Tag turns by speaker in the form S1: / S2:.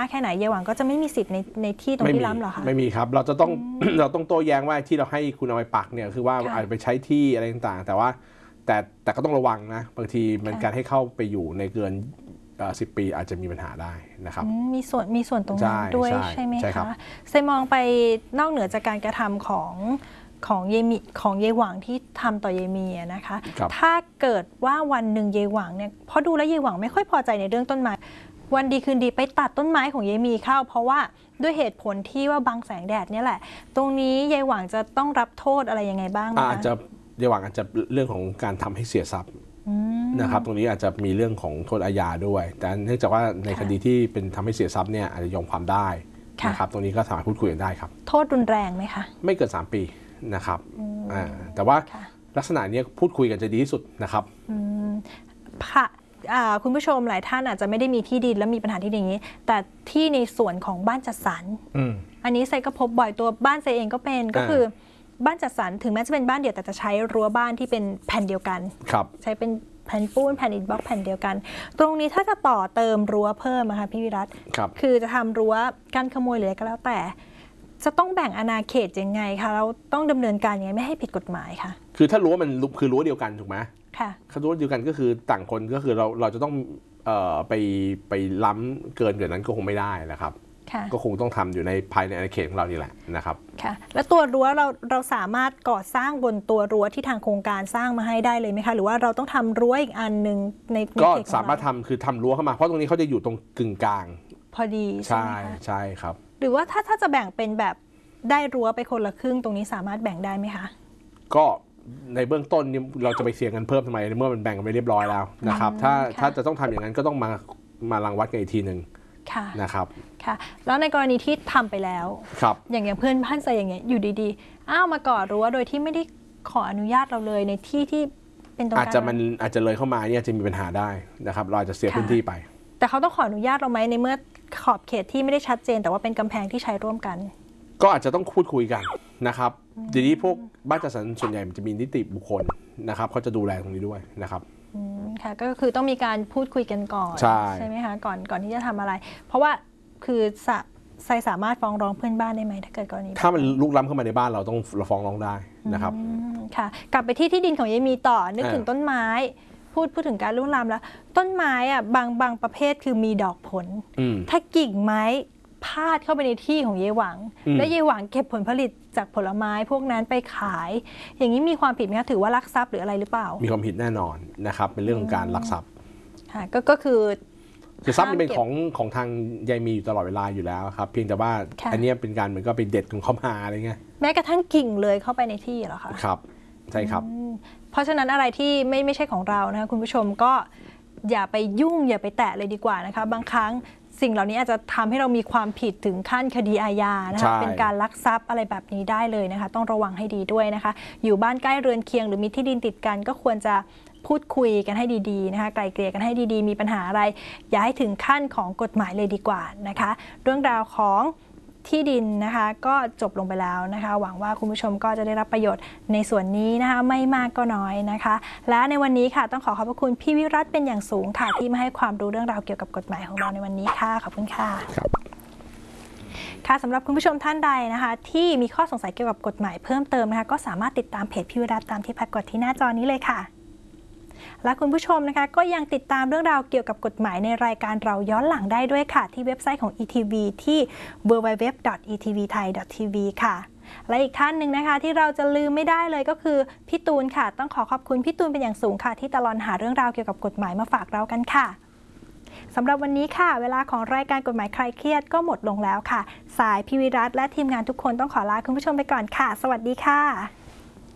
S1: ากแค่ไหนเยหวังก็จะไม่มีสิทธิ์ในที่ตรงที่ล้ำหรอคะ
S2: ไม่มีครับเราจะต้อง เราต้องโต้แย้งว่าที่เราให้คุณเอาไปปักเนี่ยคือว่าอาจจะไปใช้ที่อะไรต่างๆแต่ก็ต้องระวังนะบางทีมันการให้เข้าไปอยู่ในเกิน10 ปีอาจจะมีปัญหาได้นะครับ
S1: มีส่วนตรงนั้นด้วยใช่ไหมคะเซมองไปนอกเหนือจากการกระทำของเยหวังที่ทำต่อเยมีนะคะถ้าเกิดว่าวันหนึ่งเยหวังเนี่ยพอดูแล้วเยหวังไม่ค่อยพอใจในเรื่องต้นไม้วันดีคืนดีไปตัดต้นไม้ของเยมีเข้าเพราะว่าด้วยเหตุผลที่ว่าบังแสงแดดนี่แหละตรงนี้เยหวังจะต้องรับโทษอะไรยังไงบ้าง
S2: อาจจะเยหวังอาจจะเรื่องของการทำให้เสียทรัพย์นะครับตรงนี้อาจจะมีเรื่องของโทษอาญาด้วยแต่เนื่องจากว่าในคดีที่เป็นทำให้เสียทรัพย์เนี่ยอาจจะยอมความได้นะครับตรงนี้ก็สามารถพูดคุยกันได้ครับ
S1: โทษรุนแรงไหมคะ
S2: ไม่เกิน3 ปีนะครับแต่ว่าลักษณะนี้พูดคุยกันจะดีที่สุดนะครับ
S1: คุณผู้ชมหลายท่านอาจจะไม่ได้มีที่ดินและมีปัญหาที่ดินอย่างนี้แต่ที่ในส่วนของบ้านจัดสรรอันนี้ไซก็พบบ่อยตัวบ้านไซเองก็เป็นก็คือบ้านจัดสรรถึงแม้จะเป็นบ้านเดี่ยวแต่จะใช้รั้วบ้านที่เป็นแผ่นเดียวกันใช้เป็นแผ่นปูนแผ่นอิฐบล็อกแผ่นเดียวกันตรงนี้ถ้าจะต่อเติมรั้วเพิ่มนะคะพี่วิรัตคือจะทำรั้วกันขโมยหรืออะไรก็แล้วแต่จะต้องแบ่งอาณาเขตยังไงคะเราต้องดำเนินการยังไงไม่ให้ผิดกฎหมายค่ะ
S2: คือถ้ารั้วมันคือรั้วเดียวกันถูกไหม
S1: ค่ะ
S2: รั้วเดียวกันก็คือต่างคนก็คือเราจะต้องไปล้ำเกินนั้นก็คงไม่ได้นะครับก็คงต้องทำอยู่ในภายในอาณาเขตของเรานี่แหละนะครับ
S1: ค่ะแล้วตัวรั้วเราสามารถก่อสร้างบนตัวรั้วที่ทางโครงการสร้างมาให้ได้เลยไหมคะหรือว่าเราต้องทำรั้วอีกอันหนึ่งใน
S2: ก็สามารถทำคือทำรั้วเข้ามาเพราะตรงนี้เขาจะอยู่ตรงกึ่งกลาง
S1: พอดี
S2: ใช่ใช่ครับ
S1: หรือว่าถ้าจะแบ่งเป็นแบบได้รั้วไปคนละครึ่งตรงนี้สามารถแบ่งได้ไหมคะ
S2: ก็ในเบื้องต้นเราจะไปเสี่ยงกันเพิ่มทำไมเมื่อมันแบ่งกันไปเรียบร้อยแล้วนะครับถ้าจะต้องทำอย่างนั้นก็ต้องมารังวัดกันอีกทีหนึ่งนะครับ
S1: ค่ะแล้วในกรณีที่ทำไปแล้วอย่างเพื่อนบ้านใจอย่างเงี้ยอยู่ดีๆมาก่อรั้วโดยที่ไม่ได้ขออนุญาตเราเลยในที่เป็นตรง
S2: อาจจะเลยเข้ามาเนี่ยจะมีปัญหาได้นะครับเราจะเสียพื้นที่ไป
S1: แต่เขาต้องขออนุญาตเราไหมในเมื่อขอบเขตที่ไม่ได้ชัดเจนแต่ว่าเป็นกำแพงที่ใช้ร่วมกัน
S2: ก็อาจจะต้องพูดคุยกันนะครับทีนี้พวกบ้านจัดสรรส่วนใหญ่มันจะมีนิติบุคคลนะครับเขาจะดูแลตรงนี้ด้วยนะครับ
S1: ค่ะก็คือต้องมีการพูดคุยกันก่อนใช่ไหมคะก่อนที่จะทำอะไรเพราะว่าคือไซสามารถฟ้องร้องเพื่อนบ้านได้ไหมถ้าเกิดกรณี
S2: ถ้ามันลุกล้ำเข้ามาในบ้านเราต้องฟ้องร้องได้นะครับ
S1: ค่ะกลับไปที่ดินของยายมีต่อนึกถึงต้นไม้พูดถึงการลุกล้ำแล้วต้นไม้อ่ะบางประเภทคือมีดอกผลถ้ากิ่งไม้พาดเข้าไปในที่ของเยหวังและเยหวังเก็บผลผลิตจากผลไม้พวกนั้นไปขายอย่างนี้มีความผิดไหมคะถือว่าลักทรัพย์หรืออะไรหรือเปล่า
S2: มีความผิดแน่นอนนะครับเป็นเรื่องของการลักทรัพย์
S1: ค่ะก็คือ
S2: ทรัพย์นี่เป็นของทางยายมีอยู่ตลอดเวลาอยู่แล้วครับเพียงแต่ว่าอันนี้เป็นการเหมือนก็ไปเด็ดของเขามาอะไรเงี้ย
S1: แม้กระทั่งกิ่งเลยเข้าไปในที่เหรอคะ
S2: ครับใช่ครับ
S1: เพราะฉะนั้นอะไรที่ไม่ใช่ของเรานะคะคุณผู้ชมก็อย่าไปยุ่งอย่าไปแตะเลยดีกว่านะคะบางครั้งสิ่งเหล่านี้อาจจะทำให้เรามีความผิดถึงขั้นคดีอาญานะคะเป็นการลักทรัพย์อะไรแบบนี้ได้เลยนะคะต้องระวังให้ดีด้วยนะคะอยู่บ้านใกล้เรือนเคียงหรือมีที่ดินติดกันก็ควรจะพูดคุยกันให้ดีๆนะคะไกลเกลี่ยกันให้ดีๆมีปัญหาอะไรอย่าให้ถึงขั้นของกฎหมายเลยดีกว่านะคะเรื่องราวของที่ดินนะคะก็จบลงไปแล้วนะคะหวังว่าคุณผู้ชมก็จะได้รับประโยชน์ในส่วนนี้นะคะไม่มากก็น้อยนะคะและในวันนี้ค่ะต้องขอบพระคุณพี่วิรัตเป็นอย่างสูงค่ะที่มาให้ความรู้เรื่องราวเกี่ยวกับกฎหมายของเราในวันนี้ค่ะขอบคุณค่ะค่ะสำหรับคุณผู้ชมท่านใดนะคะที่มีข้อสงสัยเกี่ยวกับกฎหมายเพิ่มเติมนะคะก็สามารถติดตามเพจพี่วิรัตตามที่ปรากฏที่หน้าจอนี้เลยค่ะและคุณผู้ชมนะคะก็ยังติดตามเรื่องราวเกี่ยวกับกฎหมายในรายการเราย้อนหลังได้ด้วยค่ะที่เว็บไซต์ของ ETV ที่ www.etvthai.tv ค่ะและอีกท่านหนึ่งนะคะที่เราจะลืมไม่ได้เลยก็คือพี่ตูนค่ะต้องขอบคุณพี่ตูนเป็นอย่างสูงค่ะที่ตลอดหาเรื่องราวเกี่ยวกับกฎหมายมาฝากเรากันค่ะสำหรับวันนี้ค่ะเวลาของรายการกฎหมายคลายเครียดก็หมดลงแล้วค่ะสายพี่วิรัตและทีมงานทุกคนต้องขอลาคุณผู้ชมไปก่อนค่ะสวัสดีค่ะ